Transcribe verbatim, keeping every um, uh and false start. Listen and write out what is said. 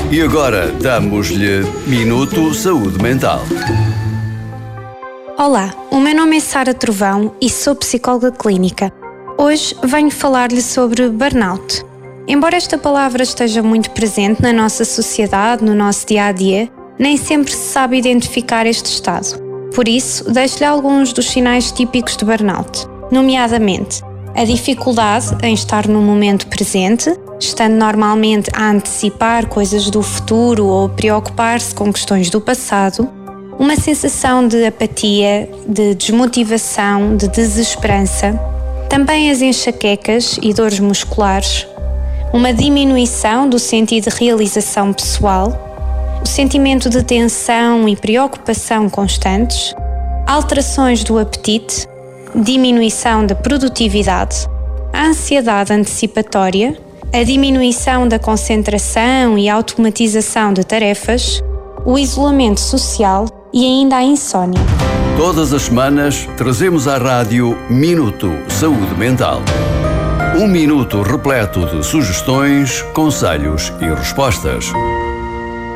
E agora damos-lhe Minuto Saúde Mental. Olá, o meu nome é Sara Trovão e sou psicóloga clínica. Hoje venho falar-lhe sobre burnout. Embora esta palavra esteja muito presente na nossa sociedade, no nosso dia-a-dia, nem sempre se sabe identificar este estado. Por isso, deixo-lhe alguns dos sinais típicos de burnout, nomeadamente a dificuldade em estar no momento presente, estando normalmente a antecipar coisas do futuro ou preocupar-se com questões do passado, uma sensação de apatia, de desmotivação, de desesperança, também as enxaquecas e dores musculares, uma diminuição do sentido de realização pessoal, o sentimento de tensão e preocupação constantes, alterações do apetite, diminuição da produtividade, a ansiedade antecipatória, a diminuição da concentração e automatização de tarefas, o isolamento social e ainda a insónia. Todas as semanas trazemos à rádio Minuto Saúde Mental. Um minuto repleto de sugestões, conselhos e respostas.